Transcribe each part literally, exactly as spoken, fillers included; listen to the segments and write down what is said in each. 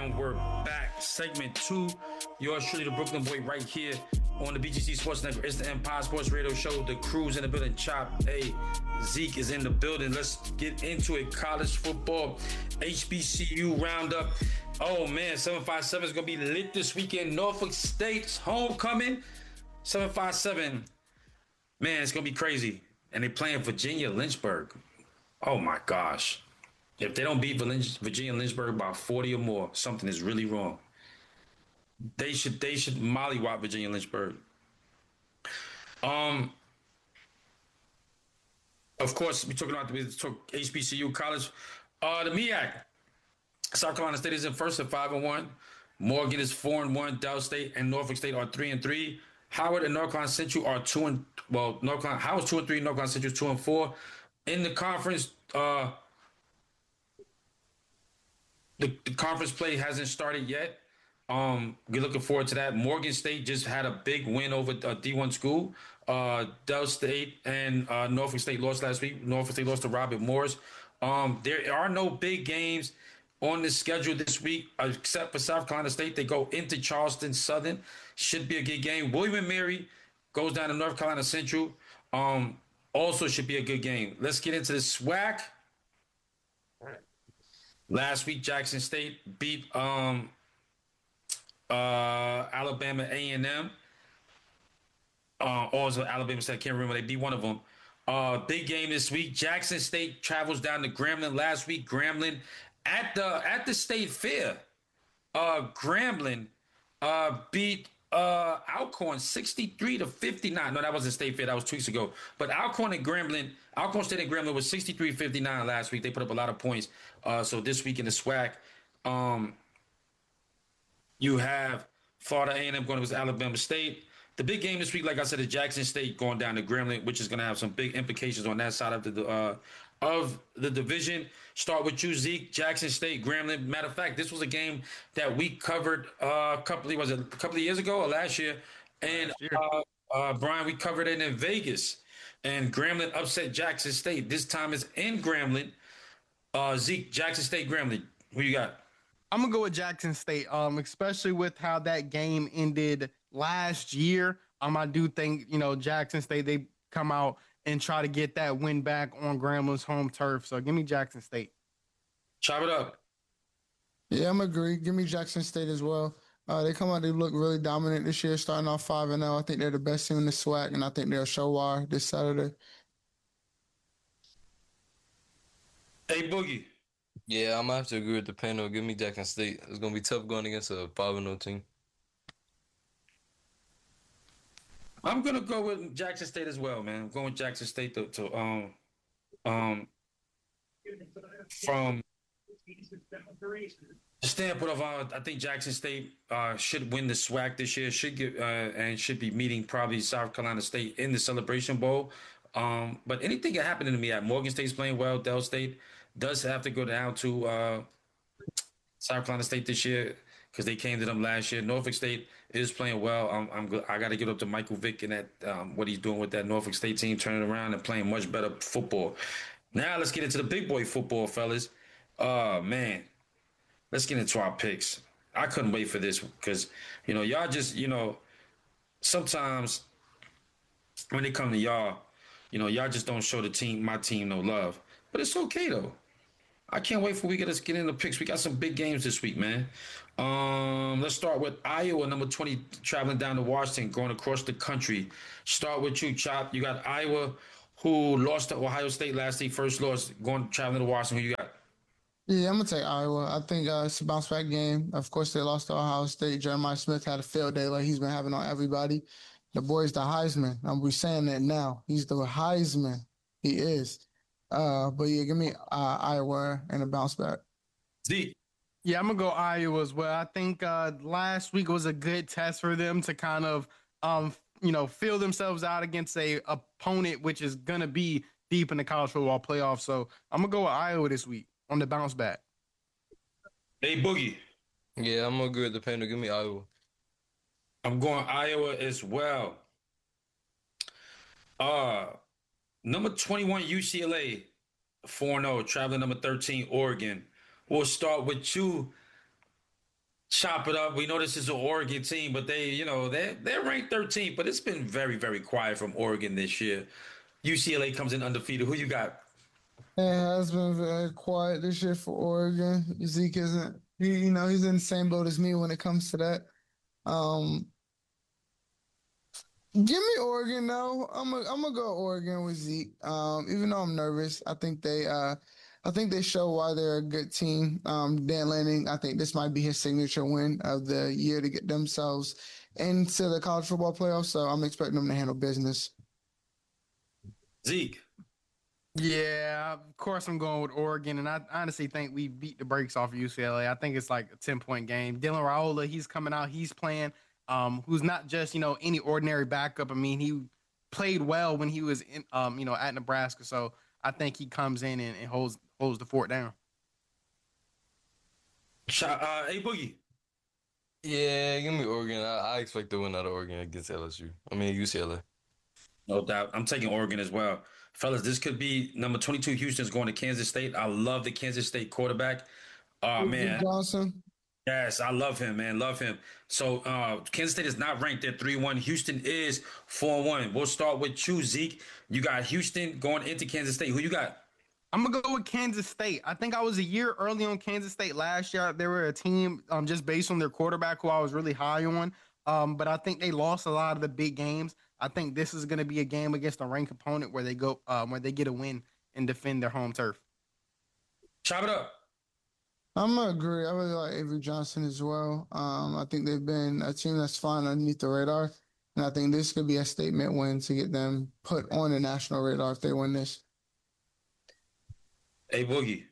and we're back. Segment two. Yours truly, the Brooklyn boy, right here on the B G C Sports Network. It's the Empire Sports Radio Show. The crew's in the building. Chop. Hey, Zeke is in the building. Let's get into it. College football, H B C U roundup. Oh man, seven five seven is gonna be lit this weekend. Norfolk State's homecoming. seven five seven. Man, it's gonna be crazy. And they're playing Virginia Lynchburg. Oh my gosh. If they don't beat Virginia Lynchburg by forty or more, something is really wrong. They should they should mollywop Virginia Lynchburg. Um, of course, we're talking about the talk H B C U college. Uh, the M E A C. South Carolina State is in first at five and one. Morgan is four and one. Del State and Norfolk State are three and three. Howard and North Carolina Central are two and well. North Carolina Howard's two and three. North Carolina Central two and four. In the conference, uh, the, the conference play hasn't started yet. Um, we're looking forward to that. Morgan State just had a big win over a D one school. Uh, Del State and uh, Norfolk State lost last week. Norfolk State lost to Robert Morris. Um, there are no big games on the schedule this week, except for South Carolina State. They go into Charleston Southern. Should be a good game. William and Mary goes down to North Carolina Central. Um, also should be a good game. Let's get into the SWAC. Last week, Jackson State beat um, uh, Alabama A and M. Uh, also, Alabama State, I can't remember. They beat one of them. Uh, big game this week. Jackson State travels down to Grambling last week. Grambling at the at the state fair. Uh, Grambling uh, beat uh, Alcorn sixty-three to fifty-nine. No, that wasn't state fair. That was two weeks ago. But Alcorn and Grambling, Alcorn State and Grambling was sixty-three fifty-nine last week. They put up a lot of points. Uh, so this week in the SWAC, um, you have Florida A and M going against Alabama State. The big game this week, like I said, is Jackson State going down to Grambling, which is going to have some big implications on that side of the uh, of the division. Start with you, Zeke. Jackson State, Grambling. Matter of fact, this was a game that we covered uh, a couple of was it a couple of years ago or last year, and last year. Uh, uh, Brian, we covered it in Vegas, and Grambling upset Jackson State. This time it's in Grambling. Uh, Zeke, Jackson State, Grambling. Who you got? I'm gonna go with Jackson State, um, especially with how that game ended last year. Um, I do think you know Jackson State they come out and try to get that win back on Grambling's home turf. So give me Jackson State. Chop it up. Yeah, I'm agree. Give me Jackson State as well. Uh, they come out, they look really dominant this year, starting off five and zero. I think they're the best team in the SWAC, and I think they'll show why this Saturday. Hey, Boogie. Yeah, I'm gonna have to agree with the panel. Give me Jackson State. It's gonna be tough going against a five and zero team. I'm gonna go with Jackson State as well, man. I'm going with Jackson State to, to um um from the standpoint of uh, I think Jackson State uh, should win the SWAC this year. Should get uh, and should be meeting probably South Carolina State in the Celebration Bowl. Um, but anything can happen to me at Morgan State's playing well. Del State does have to go down to uh, South Carolina State this year because they came to them last year. Norfolk State is playing well. I'm, I'm good. I got to give up to Michael Vick and that um, what he's doing with that Norfolk State team, turning around and playing much better football. Now let's get into the big boy football, fellas. Oh man, let's get into our picks. I couldn't wait for this because you know y'all just you know sometimes when it come to y'all, you know y'all just don't show the team, my team, no love. But it's okay though. I can't wait for we get us get into the picks. We got some big games this week, man. Um, let's start with Iowa, number twenty, traveling down to Washington, going across the country. Start with you, Chop. You got Iowa, who lost to Ohio State last week, first loss, going traveling to Washington. Who you got? Yeah, I'm gonna take Iowa. I think uh, it's a bounce back game. Of course, they lost to Ohio State. Jeremiah Smith had a field day like he's been having on everybody. The boy's the Heisman. I'm be saying that now. He's the Heisman. He is. Uh, but yeah, give me uh, Iowa and a bounce back. Zeke. Yeah, I'm gonna go Iowa as well. I think uh, last week was a good test for them to kind of, um, you know, feel themselves out against a opponent which is gonna be deep in the college football playoffs. So I'm gonna go with Iowa this week on the bounce back. Hey, Boogie. Yeah, I'm gonna agree with the panel. Give me Iowa. I'm going Iowa as well. Uh, number twenty-one, U C L A, four and oh, traveling number thirteen, Oregon. We'll start with you, chop it up. We know this is an Oregon team, but they, you know, they're they're ranked thirteenth, but it's been very, very quiet from Oregon this year. U C L A comes in undefeated. Who you got? It has been very quiet this year for Oregon. Zeke isn't, he, you know, he's in the same boat as me when it comes to that. Um, Give me Oregon though. I'm a, I'm gonna go Oregon with Zeke. Um, even though I'm nervous, I think they uh, I think they show why they're a good team. Um, Dan Lanning, I think this might be his signature win of the year to get themselves into the college football playoffs. So I'm expecting them to handle business. Zeke. Yeah, of course I'm going with Oregon, and I honestly think we beat the brakes off of U C L A. I think it's like a ten point game. Dylan Raiola, he's coming out, he's playing. Um, who's not just you know any ordinary backup. I mean, he played well when he was in, um, you know, at Nebraska. So I think he comes in and, and holds holds the fort down. Chop, uh, hey Boogie. Yeah, give me Oregon. I, I expect to win out of Oregon against L S U. I mean U C L A. No doubt. I'm taking Oregon as well. Fellas, this could be number twenty-two. Houston's going to Kansas State. I love the Kansas State quarterback. Oh, Duke man. Johnson. Yes, I love him, man. Love him. So, uh, Kansas State is not ranked at three one. Houston is four one. We'll start with you, Zeke. You got Houston going into Kansas State. Who you got? I'm gonna go with Kansas State. I think I was a year early on Kansas State last year. They were a team um, just based on their quarterback, who I was really high on. Um, but I think they lost a lot of the big games. I think this is going to be a game against a ranked opponent where they go, um, where they get a win and defend their home turf. Chop it up. I'm gonna agree. I really like Avery Johnson as well. Um, I think they've been a team that's flying underneath the radar, and I think this could be a statement win to get them put on the national radar if they win this. Hey, Boogie.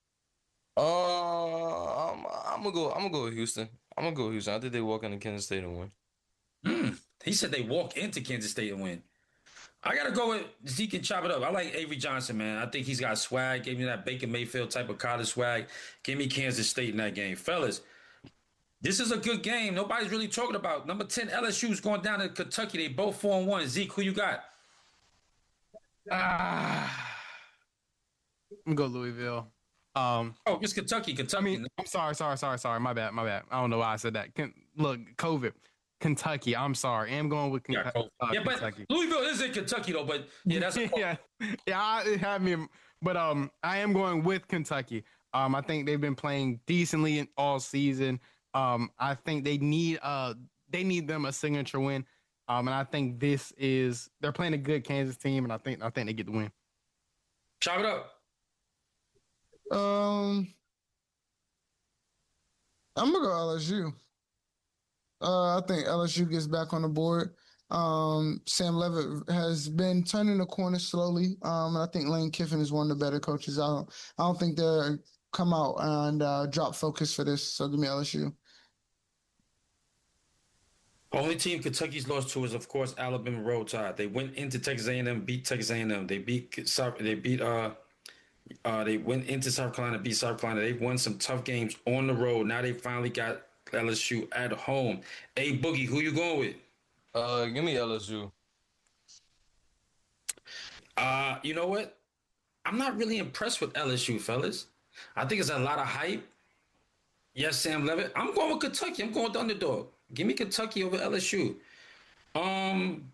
Uh, I'm, I'm gonna go. I'm gonna go with Houston. I'm gonna go with Houston. I think they walk into Kansas State and win. Mm, he said they walk into Kansas State and win. I gotta go with Zeke and chop it up. I like Avery Johnson, man. I think he's got swag. Gave me that Baker Mayfield type of college swag. Give me Kansas State in that game, fellas. This is a good game. Nobody's really talking about number ten L S U's going down to Kentucky. They both four and one. Zeke, who you got? Ah, I'm gonna go Louisville. Um, Oh, it's Kentucky. I Kentucky. mean, I'm sorry, sorry, sorry, sorry. My bad, my bad. I don't know why I said that. Can, look, COVID, Kentucky. I'm sorry. I'm going with yeah, Kentucky. cool. Uh, yeah, but Kentucky. Louisville is in Kentucky though. But yeah, that's a yeah, yeah. I, it had me, but um, I am going with Kentucky. Um, I think they've been playing decently in all season. Um, I think they need uh they need them a signature win. Um, and I think this is they're playing a good Kansas team, and I think I think they get the win. chop it up. Um, I'm gonna go L S U. Uh, I think L S U gets back on the board. Um, Sam Levitt has been turning the corner slowly. Um, and I think Lane Kiffin is one of the better coaches. I don't, I don't think they'll come out and uh, drop focus for this. So give me L S U. Only team Kentucky's lost to is, of course, Alabama Roll Tide. They went into Texas A and M, beat Texas A and M. They beat South. They beat. Uh, uh, they went into South Carolina, beat South Carolina. They've won some tough games on the road. Now they finally got L S U at home. Hey, Boogie, who you going with? Uh, give me L S U. Uh, you know what? I'm not really impressed with L S U, fellas. I think it's a lot of hype. Yes, Sam Levitt. I'm going with Kentucky. I'm going with the underdog. Give me Kentucky over L S U. Um,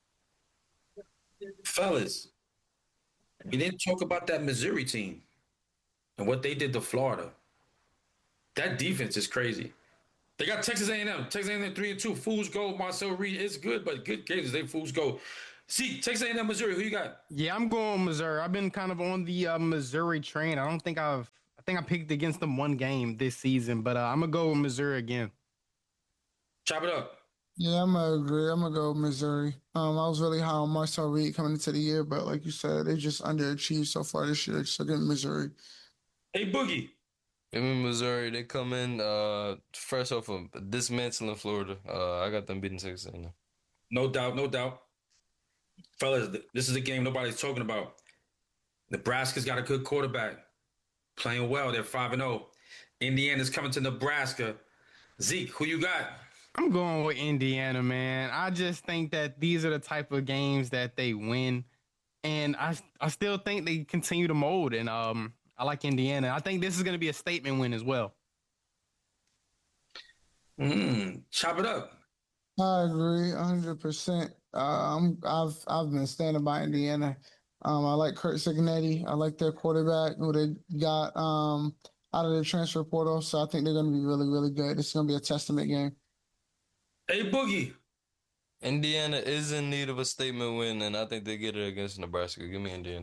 fellas, we didn't talk about that Missouri team and what they did to Florida. That defense is crazy. They got Texas A and M. Texas A and M three and two. Fools go. Marcel Reed is good, but good games. They fools go. See, Texas A and M, Missouri. Who you got? Yeah, I'm going Missouri. I've been kind of on the uh, Missouri train. I don't think I've I think I picked against them one game this season, but uh, I'm gonna go with Missouri again. Chop it up. Yeah, I'm gonna agree. I'm gonna go Missouri. Um, I was really high on Marcel Reed coming into the year, but like you said, they just underachieved so far this year. So give me Missouri. Hey, Boogie. Give me Missouri. They come in uh fresh off of dismantling Florida. Uh, I got them beating Texas A and M. No doubt, no doubt. Fellas, th- this is a game nobody's talking about. Nebraska's got a good quarterback. Playing well. They're five and oh. Indiana's coming to Nebraska. Zeke, who you got? I'm going with Indiana, man. I just think that these are the type of games that they win, and I I still think they continue to mold. And um, I like Indiana. I think this is going to be a statement win as well. Mm, chop it up. I agree, one hundred percent. Uh, I'm, I've I've been standing by Indiana. Um, I like Kurt Signetti. I like their quarterback who they got um out of the transfer portal. So I think they're going to be really, really good. It's going to be a testament game. Hey, Boogie. Indiana is in need of a statement win, and I think they get it against Nebraska. Give me Indiana.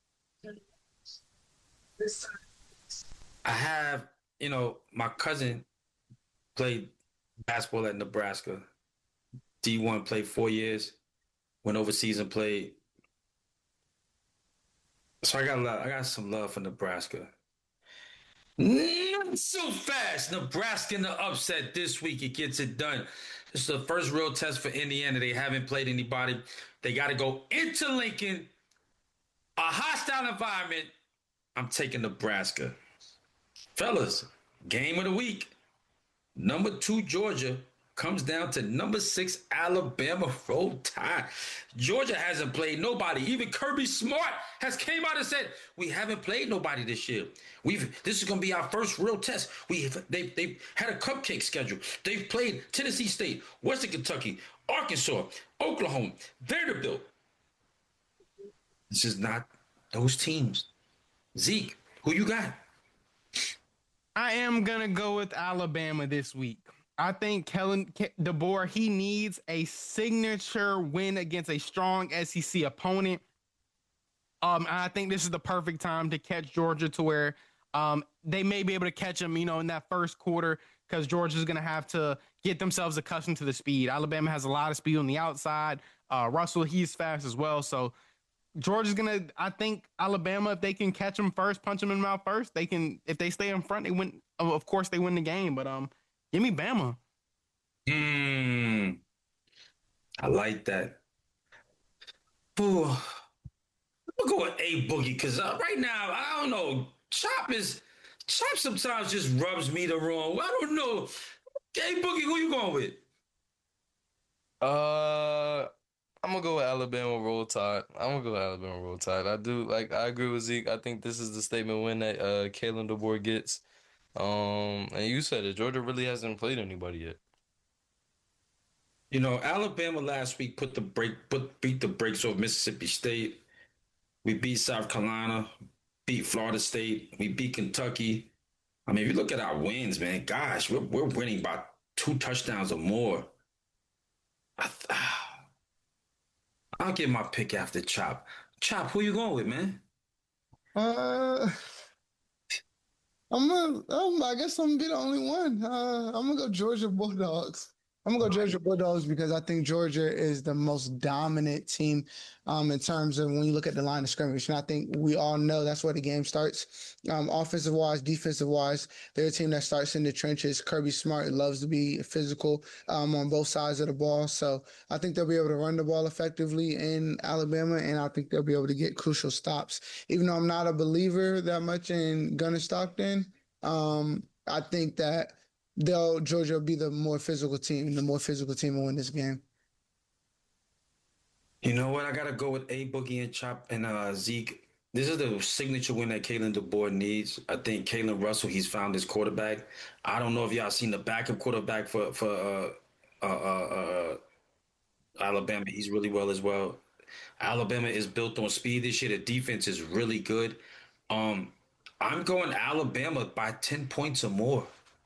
I have, you know, my cousin played basketball at Nebraska. D one, played four years, went overseas and played. So I got a lot, I got some love for Nebraska. Not so fast. Nebraska in the upset this week. It gets it done. This is the first real test for Indiana. They haven't played anybody. They got to go into Lincoln, a hostile environment. I'm taking Nebraska. Fellas, game of the week. Number two, Georgia, comes down to number six, Alabama. Roll Tide. Georgia hasn't played nobody. Even Kirby Smart has came out and said, we haven't played nobody this year. We've this is going to be our first real test. We they they've had a cupcake schedule. They've played Tennessee State, Western Kentucky, Arkansas, Oklahoma, Vanderbilt. This is not those teams. Zeke, who you got? I am gonna go with Alabama this week. I think Kellen DeBoer, he needs a signature win against a strong S E C opponent. Um, I think this is the perfect time to catch Georgia to where um, they may be able to catch them, you know, in that first quarter because Georgia's going to have to get themselves accustomed to the speed. Alabama has a lot of speed on the outside. Uh, Russell, he's fast as well. So Georgia's going to, I think Alabama, if they can catch them first, punch them in the mouth first, they can, if they stay in front, they win. Of course, they win the game. But um, give me Bama. Hmm. I like that. Ooh. I'm gonna go with A Boogie because uh, right now I don't know. Chop is Chop sometimes just rubs me the wrong way. I don't know. A Boogie, who you going with? Uh, I'm gonna go with Alabama Roll Tide. I'm gonna go with Alabama Roll Tide. I do like. I agree with Zeke. I think this is the statement win that uh Kalen DeBoer gets. Um, and you said it. Georgia really hasn't played anybody yet. You know, Alabama last week put the break, put beat the brakes off Mississippi State. We beat South Carolina, beat Florida State, we beat Kentucky. I mean, if you look at our wins, man, gosh, we're we're winning by two touchdowns or more. I, I'll get my pick after Chop. Chop, who you going with, man? Uh, I'm gonna, um, I guess I'm gonna be the only one. Uh, I'm gonna go Georgia Bulldogs. I'm gonna go Georgia Bulldogs because I think Georgia is the most dominant team um, in terms of when you look at the line of scrimmage. And I think we all know that's where the game starts. Um, offensive wise, defensive wise, they're a team that starts in the trenches. Kirby Smart loves to be physical um, on both sides of the ball. So I think they'll be able to run the ball effectively in Alabama, and I think they'll be able to get crucial stops. Even though I'm not a believer that much in Gunner Stockton, um, I think that they'll Georgia will be the more physical team. The more physical team will win this game. You know what? I gotta go with A Boogie and Chop and uh, Zeke. This is the signature win that Kalen DeBoer needs. I think Kalen Russell, he's found his quarterback. I don't know if y'all seen the backup quarterback for for uh, uh, uh, uh, Alabama. He's really well as well. Alabama is built on speed this year. The defense is really good. Um, I'm going Alabama by ten points or more.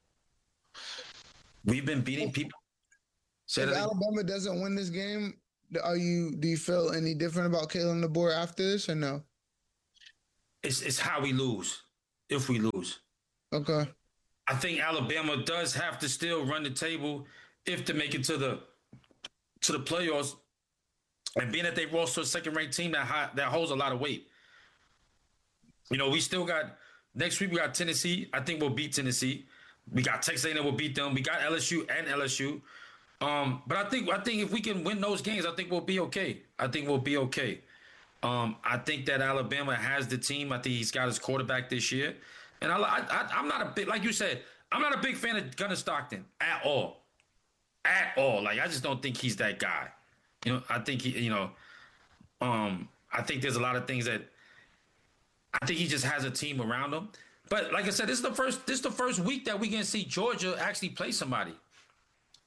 We've been beating people. Say If that again. Alabama doesn't win this game, are you do you feel any different about Kalen DeBoer after this or no? It's it's how we lose. If we lose, Okay. I think Alabama does have to still run the table if to make it to the to the playoffs. And being that they lost to a second-ranked team that high, that holds a lot of weight. You know, we still got next week. We got Tennessee. I think we'll beat Tennessee. We got Texas A and M. We'll beat them. We got L S U and L S U. Um, but I think I think if we can win those games, I think we'll be okay. I think we'll be okay. Um, I think that Alabama has the team. I think he's got his quarterback this year, and I, I, I'm not a big like you said. I'm not a big fan of Gunnar Stockton at all, at all. Like I just don't think he's that guy. You know, I think he, you know, um, I think there's a lot of things that I think he just has a team around him. But like I said, this is the first this is the first week that we can see Georgia actually play somebody.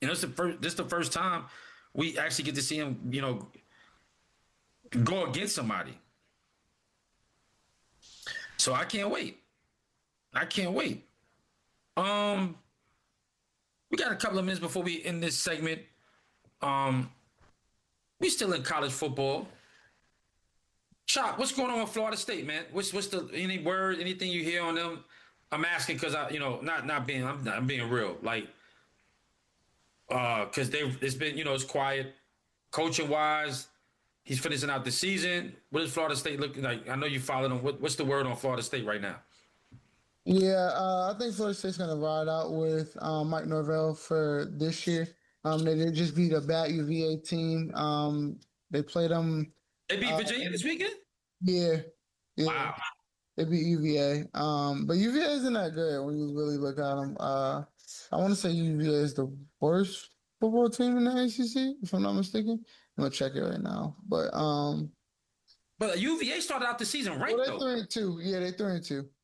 You know, it's the first. This is the first time we actually get to see him. You know, go against somebody. So I can't wait. I can't wait. Um, we got a couple of minutes before we end this segment. Um, we still in college football. Chop, what's going on with Florida State, man? What's what's the any word, anything you hear on them? I'm asking because I, you know, not not being, I'm, I'm being real, like, uh, because they it's been, you know, it's quiet, coaching wise. He's finishing out the season. What is Florida State looking like? I know you followed them. What, what's the word on Florida State right now? Yeah, uh, I think Florida State's gonna ride out with um, Mike Norvell for this year. Um, they did just beat a bad U V A team. Um, they played them. They beat Uh, Virginia this weekend? Yeah, yeah. Wow. They beat U V A. Um, but U V A isn't that good when you really look at them. Uh, I want to say U V A is the worst football team in the A C C, if I'm not mistaken. I'm gonna check it right now. But um, But U V A started out the season right, well, they though. three and two. Yeah, they three and two.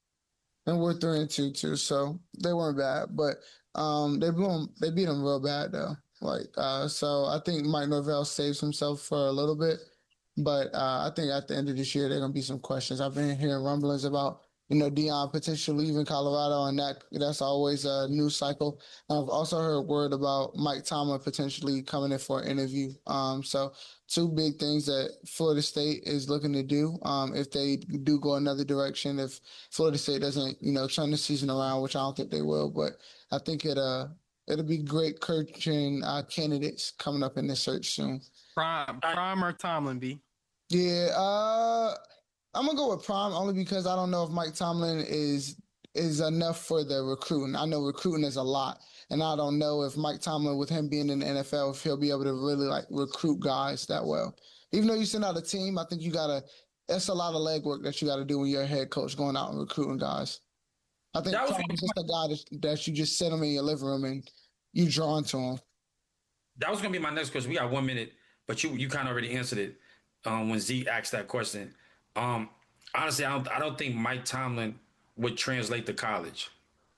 And we're three and two too, so they weren't bad. But um, they blew 'em- they beat them real bad though. Like uh, so I think Mike Norvell saves himself for a little bit. But uh, I think at the end of this year, there are gonna be some questions. I've been hearing rumblings about, you know, Deion potentially leaving Colorado, and that that's always a news cycle. I've also heard word about Mike Tomlin potentially coming in for an interview. Um, so two big things that Florida State is looking to do. Um, if they do go another direction, if Florida State doesn't, you know, turn the season around, which I don't think they will, but I think it uh it'll be great coaching uh, candidates coming up in this search soon. Prime, Prime or Tomlin, B? Yeah, uh, I'm gonna go with Prime only because I don't know if Mike Tomlin is is enough for the recruiting. I know recruiting is a lot, and I don't know if Mike Tomlin, with him being in the N F L, if he'll be able to really like recruit guys that well. Even though you send out a team, I think you gotta. That's a lot of legwork that you got to do when you're a head coach going out and recruiting guys. I think That was- Prime is just a guy that, that you just sit him in your living room and you drawn to him. That was going to be my next question. We got one minute, but you you kind of already answered it um, when Zeke asked that question. Um, honestly, I don't I don't think Mike Tomlin would translate to college.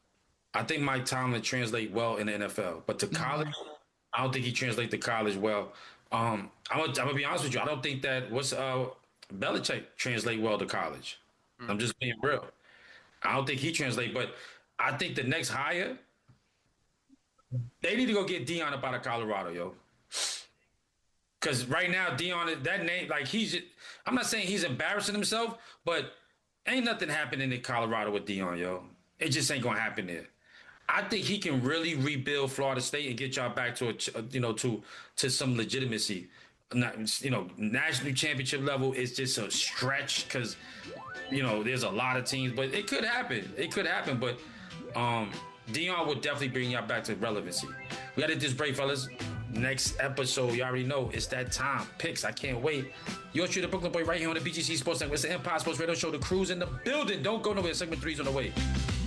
I think Mike Tomlin translate well in the N F L, but to college, I don't think he translate to college well. Um, I'm, gonna, I'm gonna be honest with you. I don't think that what's uh, Belichick translate well to college. I'm just being real. I don't think he translate, but I think the next hire, they need to go get Deion up out of Colorado, yo. Because right now, Deion, that name, like he's, I'm not saying he's embarrassing himself, but ain't nothing happening in Colorado with Deion, yo. It just ain't gonna happen there. I think he can really rebuild Florida State and get y'all back to a, you know, to to some legitimacy. Not, you know, national championship level is just a stretch because, you know, there's a lot of teams, but it could happen. It could happen, but um, Deion would definitely bring y'all back to relevancy. We got to this break, fellas. Next episode, you already know it's that time. Picks, I can't wait. You're the Brooklyn Boy right here on the B G C Sports Network. It's the Empire Sports Radio Show. The crew's in the building. Don't go nowhere. Segment three's on the way.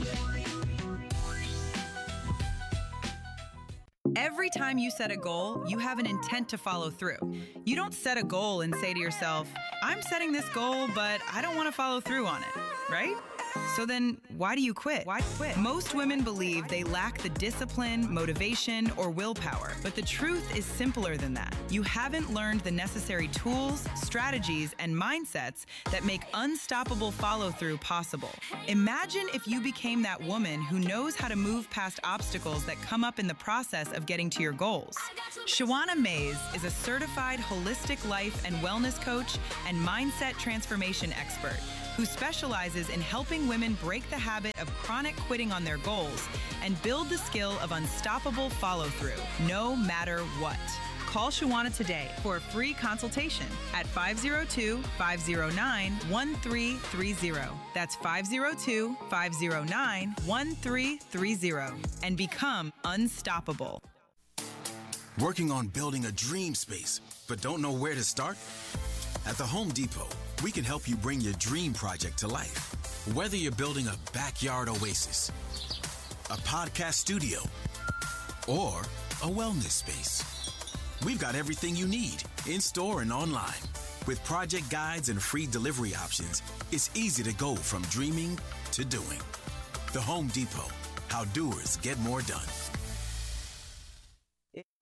Every time you set a goal, you have an intent to follow through. You don't set a goal and say to yourself, I'm setting this goal, but I don't want to follow through on it, right? So then why do you quit? Why quit? Most women believe they lack the discipline, motivation, or willpower. But the truth is simpler than that. You haven't learned the necessary tools, strategies, and mindsets that make unstoppable follow-through possible. Imagine if you became that woman who knows how to move past obstacles that come up in the process of getting to your goals. Shawana Mays is a certified holistic life and wellness coach and mindset transformation expert who specializes in helping women break the habit of chronic quitting on their goals and build the skill of unstoppable follow-through, no matter what. Call Shawana today for a free consultation at five oh two, five oh nine, one three three oh. That's five oh two, five oh nine, one three three oh. And become unstoppable. Working on building a dream space, but don't know where to start? At the Home Depot, we can help you bring your dream project to life. Whether you're building a backyard oasis, a podcast studio, or a wellness space, we've got everything you need in store and online. With project guides and free delivery options, it's easy to go from dreaming to doing. The Home Depot, how doers get more done.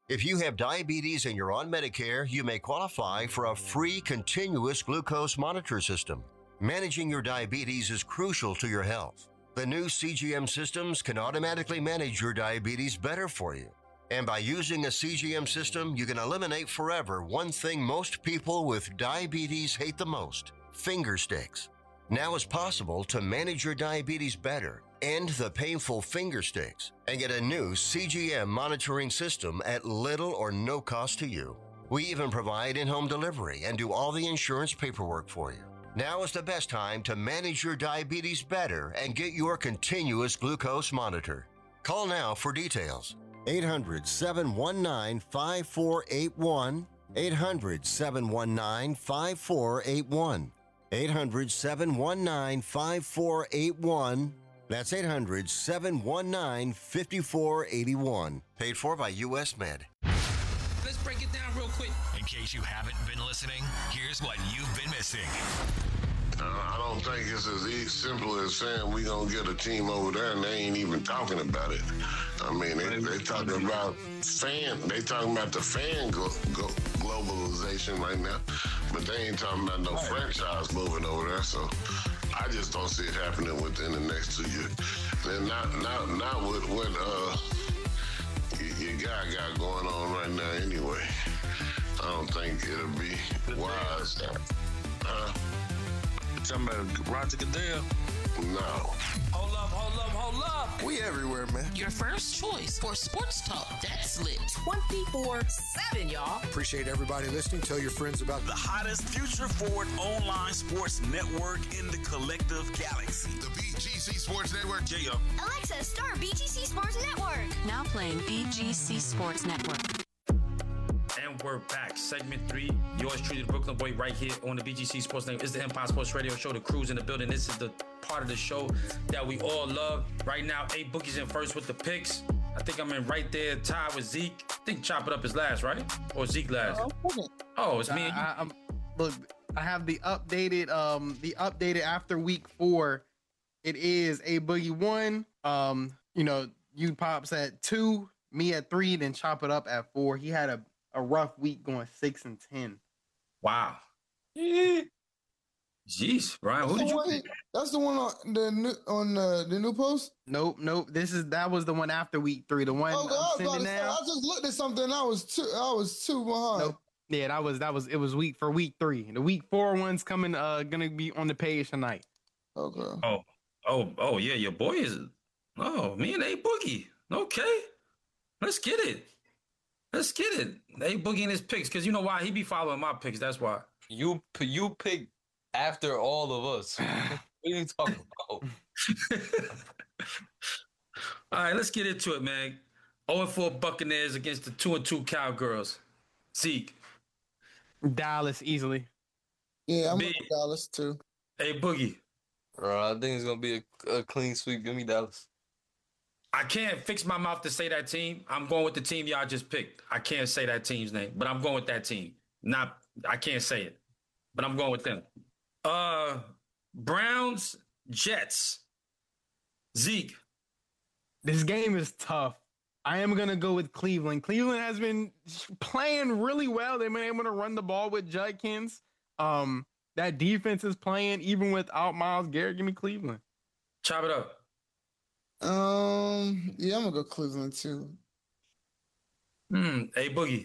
If you have diabetes and you're on Medicare, you may qualify for a free continuous glucose monitor system. Managing your diabetes is crucial to your health. The new C G M systems can automatically manage your diabetes better for you. And by using a C G M system, you can eliminate forever one thing most people with diabetes hate the most: finger sticks. Now it's possible to manage your diabetes better, end the painful finger sticks, and get a new C G M monitoring system at little or no cost to you. We even provide in-home delivery and do all the insurance paperwork for you. Now is the best time to manage your diabetes better and get your continuous glucose monitor. Call now for details. eight hundred, seven one nine, five four eight one. eight hundred, seven one nine, five four eight one. eight hundred, seven one nine, five four eight one. That's eight hundred, seven one nine, five four eight one. Paid for by U S Med. Let's break it down real quick. In case you haven't been listening, here's what you've been missing. Uh, I don't think it's as e- simple as saying we gonna get a team over there and they ain't even talking about it. I mean, they, they talking about fan, they talking about the fan glo- glo- globalization right now, but they ain't talking about no franchise moving over there. So I just don't see it happening within the next two years. And not not not with what uh your guy got going on right now anyway. I don't think it'll be wise. Huh? Talking about Roger Goodell? No. Hold up, hold up, hold up. We everywhere, man. Your first choice for sports talk. That's lit. twenty-four seven, y'all. Appreciate everybody listening. Tell your friends about The hottest future-forward online sports network in the collective galaxy. The B G C Sports Network. Yeah. Alexa, start B G C Sports Network. Now playing B G C Sports Network. And we're back. Segment three. Yours truly, the Brooklyn Boy, right here on the B G C Sports Network. It's the Empire Sports Radio Show. The crew's in the building. This is the part of the show that we all love. Right now, eight Boogie's in first with the picks. I think I'm in right there, tied with Zeke. I think Chop It Up is last, right? Or Zeke last? Oh, it's me. And you. I, I'm, look, I have the updated, um, the updated after week four. It is A Boogie one. Um, you know, you Pops at two, me at three, then Chop It Up at four. He had a a rough week going six and ten. Wow. Jeez, Brian, who That's did the you one- pick? That's the one on the new on uh, the new post. Nope, nope. This is that was the one after week three. The one Oh, I, I'm was about sending to say, now. I just looked at something. I was two. I was two behind. Nope. Yeah, that was that was it was week for week three. The week four one's coming. Uh, gonna be on the page tonight. Okay. Oh, oh, oh, yeah. Your boy is. Oh, me and A Boogie. Okay, let's get it. Let's get it. A Boogie in his picks, because you know why? He be following my picks. That's why. You p- you pick after all of us. What are you talking about? All right, let's get into it, man. oh and four Buccaneers against the two and two Cowgirls. Zeke. Dallas easily. Yeah, I'm B. with Dallas too. A Boogie. Bro, I think it's gonna be a, a clean sweep. Give me Dallas. I can't fix my mouth to say that team. I'm going with the team y'all just picked. I can't say that team's name, but I'm going with that team. Not, I can't say it, but I'm going with them. Uh, Browns, Jets. Zeke. This game is tough. I am gonna go with Cleveland. Cleveland has been playing really well. They've been able to run the ball with Judkins. Um, that defense is playing even without Myles Garrett. Give me Cleveland. Chop it up. Um, yeah, I'm gonna go Cleveland too. Hmm. A Boogie.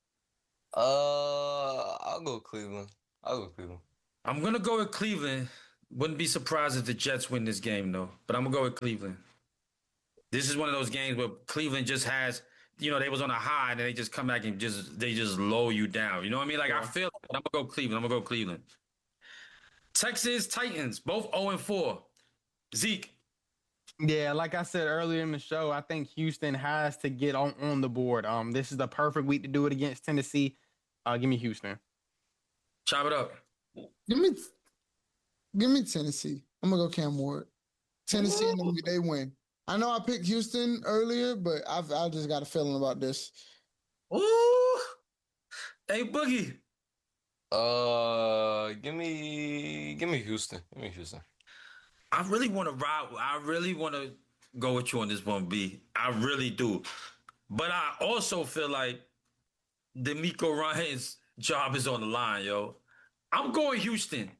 Uh, I'll go Cleveland. I'll go Cleveland. I'm gonna go with Cleveland. Wouldn't be surprised if the Jets win this game though, but I'm gonna go with Cleveland. This is one of those games where Cleveland just has, you know, they was on a high and then they just come back and just they just low you down. You know what I mean? Like yeah. I feel, but I'm gonna go Cleveland. I'm gonna go Cleveland. Texas Titans, both oh and four. Zeke. Yeah, like I said earlier in the show, I think Houston has to get on, on the board. Um, this is the perfect week to do it against Tennessee. Uh, give me Houston. Chop it up. Give me, give me Tennessee. I'm gonna go Cam Ward. Tennessee, and they win. I know I picked Houston earlier, but I've I just got a feeling about this. Ooh, hey Boogie. Uh, give me, give me Houston. Give me Houston. I really want to ride. I really want to go with you on this one, B. I really do. But I also feel like D'Amico Ryan's job is on the line, yo. I'm going Houston,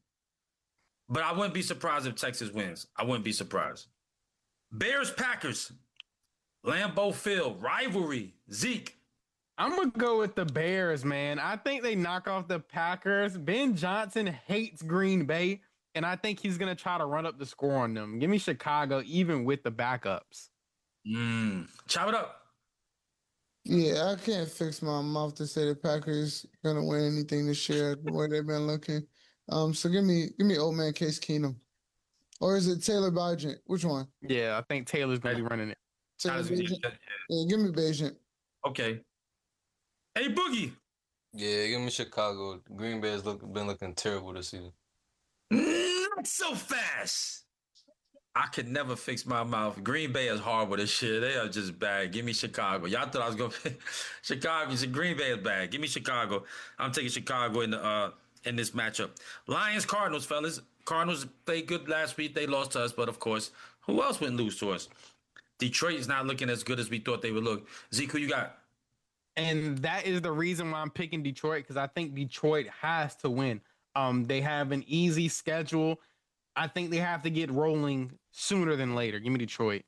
but I wouldn't be surprised if Texas wins. I wouldn't be surprised. Bears Packers, Lambeau Field rivalry. Zeke. I'm gonna go with the Bears, man. I think they knock off the Packers. Ben Johnson hates Green Bay, and I think he's gonna try to run up the score on them. Give me Chicago, even with the backups. Mm. Chop it up. Yeah, I can't fix my mouth to say the Packers gonna win anything this year the way they've been looking. Um, so give me give me old man Case Keenum, or is it Taylor Bagent? Which one? Yeah, I think Taylor's gonna be running it. Taylor Bagent? Yeah, give me Bagent. Okay. Hey, Boogie. Yeah, give me Chicago. Green Bay has look, been looking terrible this season. Not so fast. I could never fix my mouth. Green Bay is horrible this year. They are just bad. Give me Chicago. Y'all thought I was going to Chicago. Green Bay is bad. Give me Chicago. I'm taking Chicago in the uh, in this matchup. Lions, Cardinals, fellas. Cardinals played good last week. They lost to us, but of course, who else wouldn't lose to us? Detroit is not looking as good as we thought they would look. Zeke, who you got? And that is the reason why I'm picking Detroit, because I think Detroit has to win. Um, they have an easy schedule. I think they have to get rolling sooner than later. Give me Detroit.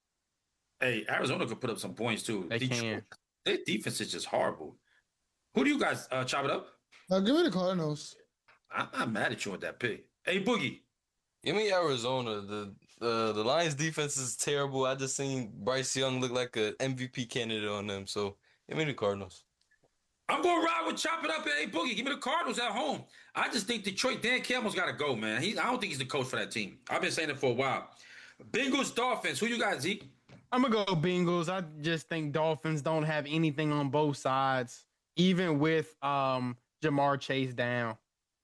Hey, Arizona could put up some points too. They Detroit, can. Their defense is just horrible. Who do you guys uh, chop it up? Uh, give me the Cardinals. I'm not mad at you with that pick. Hey, Boogie. Give me Arizona. The uh, the Lions defense is terrible. I just seen Bryce Young look like an M V P candidate on them. So give me the Cardinals. I'm going to ride with Chop It Up and Hey Boogie. Give me the Cardinals at home. I just think Detroit, Dan Campbell's got to go, man. He, I don't think he's the coach for that team. I've been saying it for a while. Bengals, Dolphins. Who you got, Zeke? I'm going to go Bengals. I just think Dolphins don't have anything on both sides, even with um, Jamar Chase down.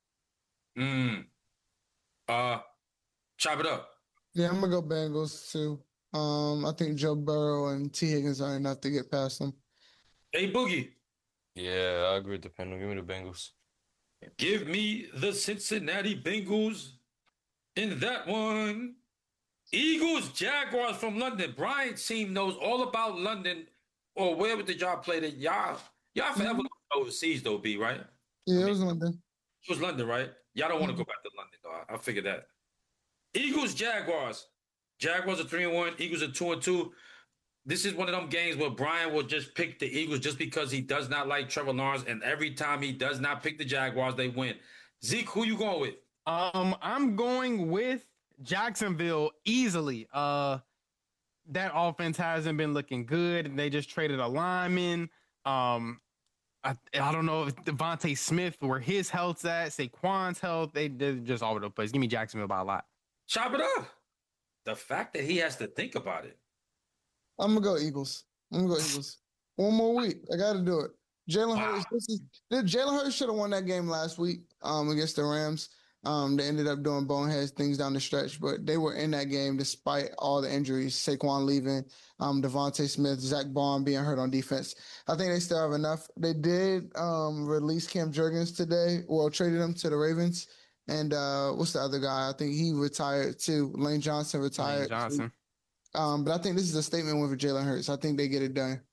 Mm. Uh, Chop It Up. Yeah, I'm going to go Bengals too. Um, I think Joe Burrow and T. Higgins are enough to get past them. Hey, Boogie. Yeah, I agree with the panel. Give me the Bengals. Give me the Cincinnati Bengals in that one. Eagles, Jaguars from London. Brian team knows all about London, or where would the job play that y'all y'all forever mm-hmm. overseas though, B, right? Yeah, I mean, it was London. It was London, right? Y'all don't want to mm-hmm. go back to London though. I, I figured that. Eagles, Jaguars. Jaguars are three and one. Eagles are two and two. This is one of them games where Brian will just pick the Eagles just because he does not like Trevor Lawrence, and every time he does not pick the Jaguars, they win. Zeke, who you going with? Um, I'm going with Jacksonville easily. Uh, that offense hasn't been looking good. They just traded a lineman. Um, I I don't know if Devontae Smith, where his health's at, Saquon's health, they, they're just all over the place. Give me Jacksonville by a lot. Chop it up. The fact that he has to think about it. I'm gonna go Eagles. I'm gonna go Eagles. One more week. I got to do it. Jalen wow. Hurts. This is Jalen Hurts should have won that game last week um, against the Rams. Um, they ended up doing bonehead things down the stretch, but they were in that game despite all the injuries. Saquon leaving, um, Devontae Smith, Zach Bond being hurt on defense. I think they still have enough. They did um, release Cam Jurgens today. Well, traded him to the Ravens. And uh, what's the other guy? I think he retired too. Lane Johnson retired. Lane Johnson. Um, but I think this is a statement win for Jalen Hurts. I think they get it done.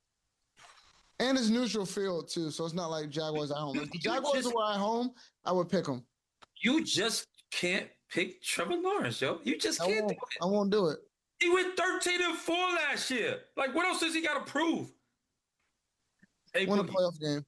And it's neutral field, too, so it's not like Jaguars at home. If the Jaguars just, were at home, I would pick them. You just can't pick Trevor Lawrence, yo. You just can't do it. I won't do it. He went thirteen and four last year. Like, what else does he got to prove? Hey, win a playoff game.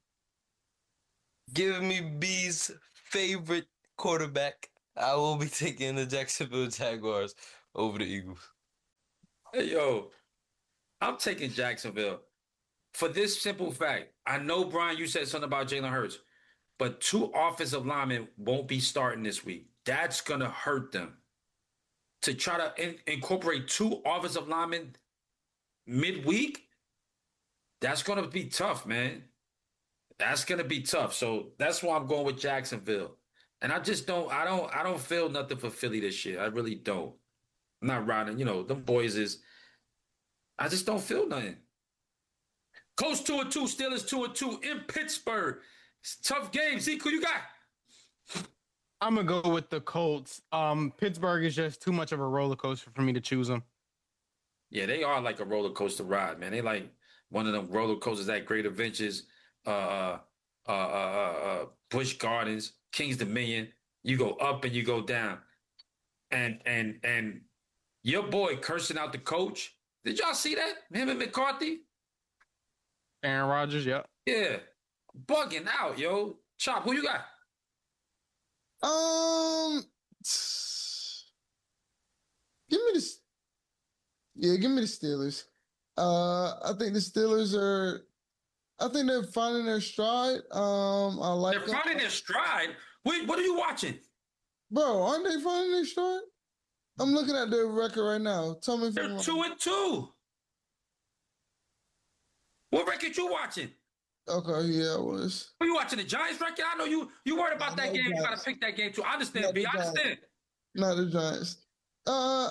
Give me B's favorite quarterback. I will be taking the Jacksonville Jaguars over the Eagles. Hey, yo, I'm taking Jacksonville for this simple fact. I know, Brian, you said something about Jalen Hurts, but two offensive linemen won't be starting this week. That's going to hurt them. To try to in- incorporate two offensive linemen midweek, that's going to be tough, man. That's going to be tough. So that's why I'm going with Jacksonville. And I just don't, I don't, I don't feel nothing for Philly this year. I really don't. I'm not riding, you know, them boys is, I just don't feel nothing. Colts two and two, Steelers two and two in Pittsburgh. It's a tough game. Zeke, who you got? I'm going to go with the Colts. Um, Pittsburgh is just too much of a roller coaster for me to choose them. Yeah, they are like a roller coaster ride, man. They like one of them roller coasters at Great Adventures. uh, uh, uh, uh, Busch Gardens, Kings Dominion. You go up and you go down, and and and your boy cursing out the coach. Did y'all see that? Him and McCarthy. Aaron Rodgers, yep. Yeah, bugging out, yo. Chop, who you got? Um, give me the yeah, give me the Steelers. Uh, I think the Steelers are. I think they're finding their stride. Um, I like. They're finding their stride. Wait, what are you watching, bro? Aren't they finding their stride? I'm looking at their record right now. Tell me if they're I'm two wrong. and two. What record you watching? Okay, yeah, it was. Who you watching? The Giants record? I know you. You worried about that game. You gotta pick that game too. I understand, Not B. the I understand. Not the Giants. Uh,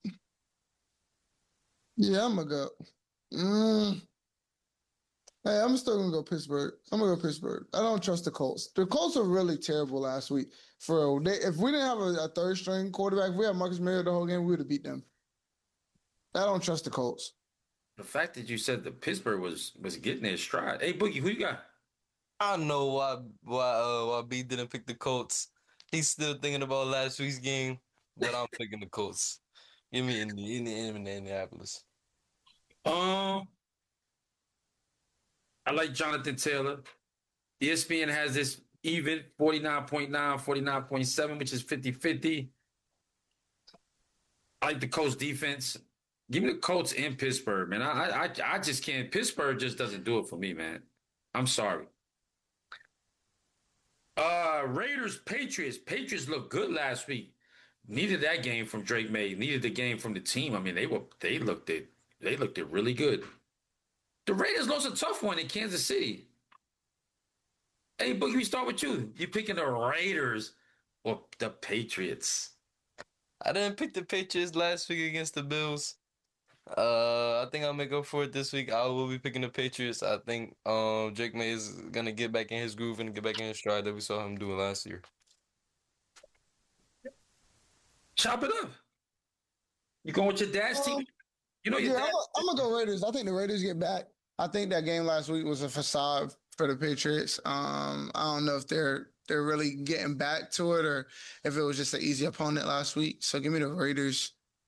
yeah, I'm gonna go. Mm. Hey, I'm still gonna go Pittsburgh. I'm gonna go Pittsburgh. I don't trust the Colts. The Colts were really terrible last week. For real. They, if we didn't have a, a third string quarterback, if we had Marcus Mariota the whole game, we would have beat them. I don't trust the Colts. The fact that you said that Pittsburgh was was getting their stride. Hey, Boogie, who you got? I don't know why why uh, why B didn't pick the Colts. He's still thinking about last week's game, but I'm picking the Colts. Give me Indy, Indy, Indy, Indianapolis. Um, I like Jonathan Taylor. E S P N has this even forty-nine point nine, forty-nine point seven, which is fifty-fifty. I like the Colts defense. Give me the Colts in Pittsburgh, man. I, I I just can't. Pittsburgh just doesn't do it for me, man. I'm sorry. Uh, Raiders, Patriots. Patriots looked good last week. Needed that game from Drake May. Needed the game from the team. I mean, they were they looked it. They looked it really good. The Raiders lost a tough one in Kansas City. Hey, Boogie, we start with you. You picking the Raiders or the Patriots? I didn't pick the Patriots last week against the Bills. Uh, I think I'm gonna go for it this week. I will be picking the Patriots. I think um Drake May is gonna get back in his groove and get back in his stride that we saw him doing last year. Chop it up. You going with your dad's Um, team? You know your Yeah, dad. I'm, I'm gonna go Raiders. I think the Raiders get back. I think that game last week was a facade for the Patriots. Um, I don't know if they're they're really getting back to it or if it was just an easy opponent last week. So give me the Raiders.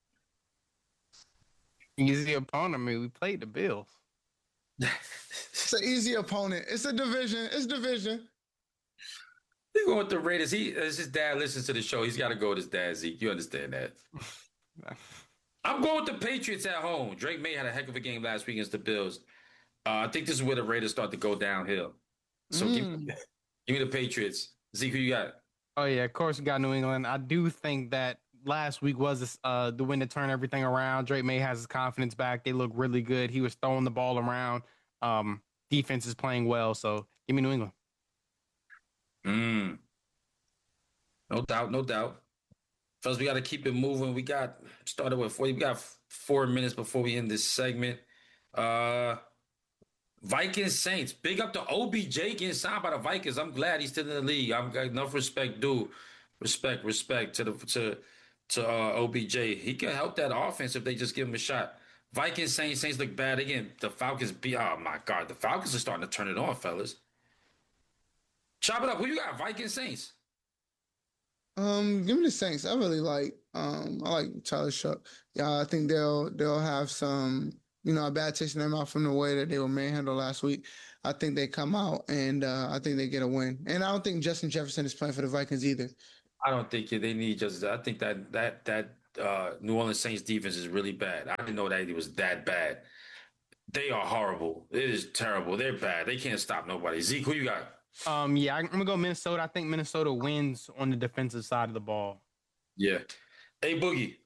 Easy opponent. I mean, we played the Bills. It's an easy opponent. It's a division. It's division. You going with the Raiders? He, as his dad listens to the show, he's got to go with his dad. Zeke, you understand that? I'm going with the Patriots at home. Drake May had a heck of a game last week against the Bills. Uh, I think this is where the Raiders start to go downhill. So give, me, give me the Patriots. Zeke, who you got? Oh yeah, of course we got New England. I do think that last week was uh, the win to turn everything around. Drake May has his confidence back. They look really good. He was throwing the ball around. Um, defense is playing well. So give me New England. Mm. No doubt, no doubt. First, we got to keep it moving. We got started with forty. We got four minutes before we end this segment. Uh, Vikings Saints. Big up to O B J getting signed by the Vikings. I'm glad he's still in the league. I've got enough respect, due. Respect, respect to the to to uh, O B J. He can help that offense if they just give him a shot. Vikings Saints. Saints look bad again. The Falcons be. Oh my God, the Falcons are starting to turn it on, fellas. Chop it up. Who you got? Vikings Saints. Um, give me the Saints. I really like um I like Tyler Shuck. Yeah, I think they'll they'll have some, you know, a bad taste in their mouth from the way that they were manhandled last week. I think they come out and uh, I think they get a win. And I don't think Justin Jefferson is playing for the Vikings either. I don't think they need just. I think that that that uh, New Orleans Saints defense is really bad. I didn't know that it was that bad. They are horrible. It is terrible. They're bad. They can't stop nobody. Zeke, who you got? Um, yeah, I'm gonna go Minnesota. I think Minnesota wins on the defensive side of the ball. Yeah. Hey, Boogie.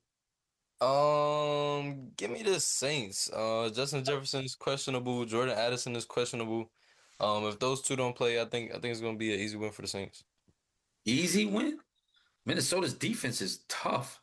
Um, give me the Saints. Uh, Justin Jefferson is questionable. Jordan Addison is questionable. Um, if those two don't play, I think I think it's gonna be an easy win for the Saints. Easy win? Minnesota's defense is tough.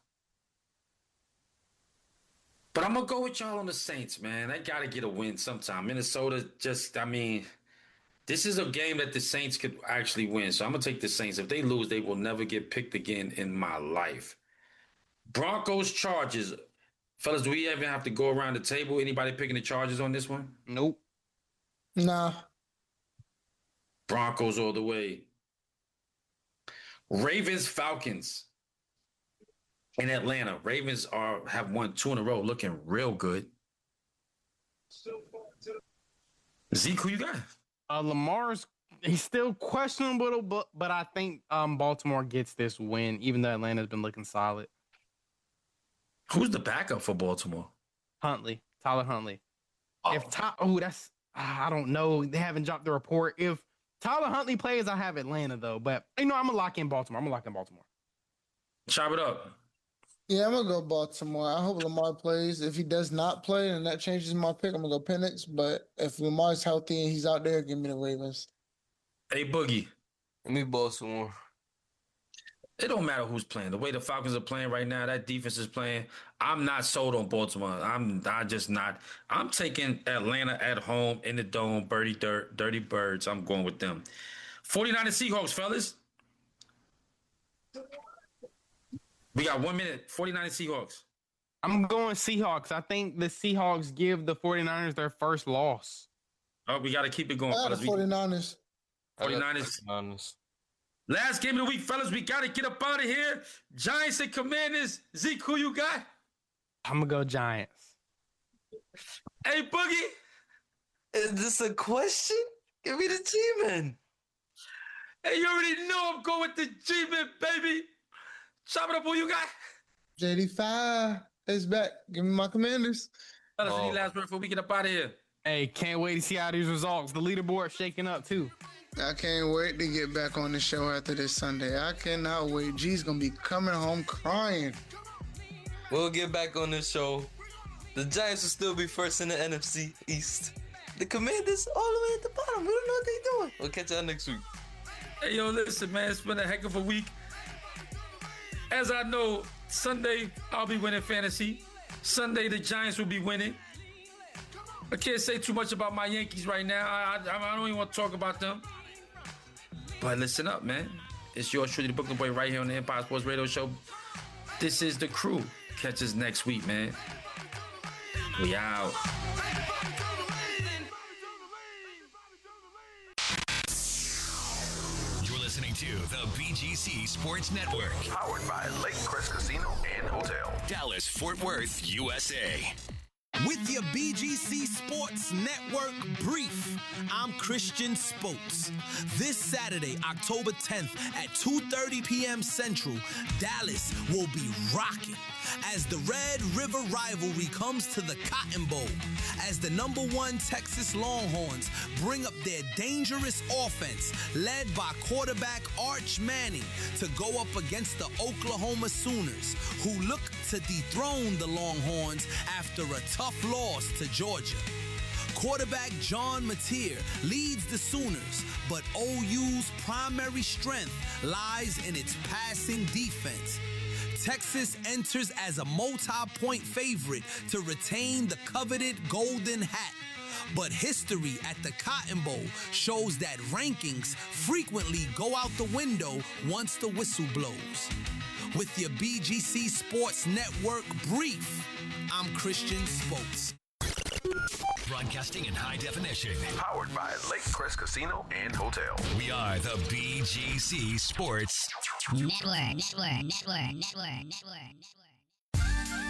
But I'm gonna go with y'all on the Saints, man. They gotta get a win sometime. Minnesota just, I mean, this is a game that the Saints could actually win. So I'm gonna take the Saints. If they lose, they will never get picked again in my life. Broncos, Chargers. Fellas, do we even have to go around the table? Anybody picking the Chargers on this one? Nope. Nah. Broncos all the way. Ravens, Falcons in Atlanta. Ravens are have won two in a row, looking real good. Zeke, who you got? Uh, Lamar's he's still questionable, but but I think um, Baltimore gets this win, even though Atlanta's been looking solid. Who's the backup for Baltimore? Huntley, Tyler Huntley. Oh. If Ty- oh, that's I don't know. They haven't dropped the report. If Tyler Huntley plays, I have Atlanta though. But you know, I'm gonna lock in Baltimore. I'm gonna lock in Baltimore. Chop it up. Yeah, I'm gonna go Baltimore. I hope Lamar plays. If he does not play, and that changes my pick, I'm gonna go Penix. But if Lamar's healthy and he's out there, give me the Ravens. Hey, Boogie. Give me Baltimore. It don't matter who's playing. The way the Falcons are playing right now, that defense is playing. I'm not sold on Baltimore. I'm I just not. I'm taking Atlanta at home in the dome. Birdie dirt, dirty birds. I'm going with them. forty-niners Seahawks, fellas. We got one minute. forty-niners Seahawks. I'm going Seahawks. I think the Seahawks give the forty-niners their first loss. Oh, we got to keep it going, I got fellas. the forty-niners. forty-niners. forty-niners. Last game of the week, fellas. We got to get up out of here. Giants and Commanders. Zeke, who you got? I'm going to go Giants. Hey, Boogie. Is this a question? Give me the G-Men. Hey, you already know I'm going with the G-Men, baby. Chop it up, who you got? J D five is back. Give me my Commanders. Fellas, Oh. any last word before we get up out of here? Hey, can't wait to see how these results. The leaderboard shaking up too. I can't wait to get back on the show after this Sunday. I cannot wait. G's gonna be coming home crying. We'll get back on this show. The Giants will still be first in the N F C East. The Commanders all the way at the bottom. We don't know what they're doing. We'll catch y'all next week. Hey, yo, listen, man. It's been a heck of a week. As I know, Sunday, I'll be winning fantasy. Sunday, the Giants will be winning. I can't say too much about my Yankees right now. I, I, I don't even want to talk about them. But listen up, man. It's yours truly, the Brooklyn Boy, right here on the Empire Sports Radio Show. This is The Crew. Catch us next week, man. We out. You're listening to the B G C Sports Network. Powered by Lake Crest Casino and Hotel. Dallas, Fort Worth, U S A. With your B G C Sports Network brief, I'm Christian Spokes. This Saturday, October tenth at two thirty p.m. Central, Dallas will be rocking as the Red River rivalry comes to the Cotton Bowl, as the number one Texas Longhorns bring up their dangerous offense led by quarterback Arch Manning to go up against the Oklahoma Sooners, who look to dethrone the Longhorns after a tough loss to Georgia. Quarterback John Mateer leads the Sooners, but O U's primary strength lies in its passing defense. Texas enters as a multi-point favorite to retain the coveted Golden Hat. But history at the Cotton Bowl shows that rankings frequently go out the window once the whistle blows. With your B G C Sports Network brief, I'm Christian Spokes. Broadcasting in high definition. Powered by Lake Crest Casino and Hotel. We are the B G C Sports Network, network, network, network, network, network.